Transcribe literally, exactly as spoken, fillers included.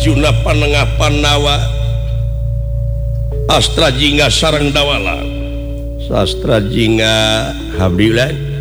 Arjuna panengah Pandawa Astra jingga sareng dawala sastra jingga Abdilah